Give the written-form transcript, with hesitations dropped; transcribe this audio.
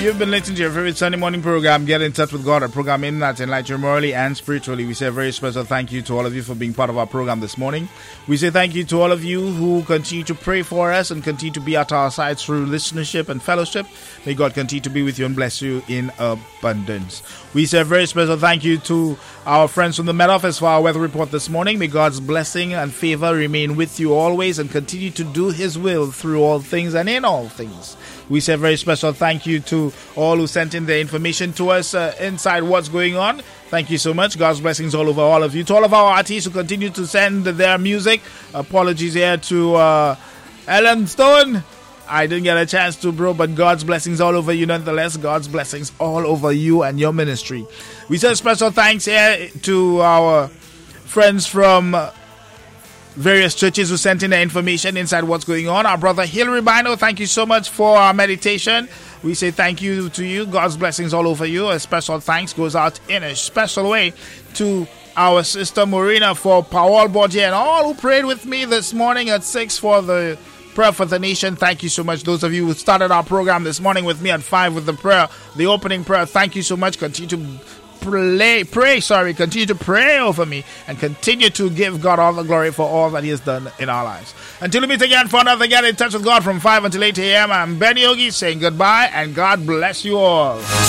You've been listening to your favorite Sunday morning program, Get in Touch with God, a program in that enlighten you morally and spiritually. We say a very special thank you to all of you for being part of our program this morning. We say thank you to all of you who continue to pray for us and continue to be at our side through listenership and fellowship. May God continue to be with you and bless you in abundance. We say a very special thank you to our friends from the Met Office for our weather report this morning. May God's blessing and favor remain with you always and continue to do His will through all things and in all things. We say a very special thank you to all who sent in their information to us inside what's going on. Thank you so much. God's blessings all over all of you. To all of our artists who continue to send their music. Apologies here to Ellen Stone. I didn't get a chance to, bro, but God's blessings all over you nonetheless. God's blessings all over you and your ministry. We say special thanks here to our friends from various churches who sent in their information inside what's going on. Our brother Hilary Bino, thank you so much for our meditation. We say thank you to you. God's blessings all over you. A special thanks goes out in a special way to our sister Marina for Paul Borgia and all who prayed with me this morning at 6 for the prayer for the nation. Thank you so much. Those of you who started our program this morning with me at 5 with the prayer, the opening prayer, thank you so much. Continue to continue to pray over me and continue to give God all the glory for all that He has done in our lives. Until we meet again for another Get in Touch with God from 5 until 8 a.m. I'm Benny Yogi saying goodbye and God bless you all.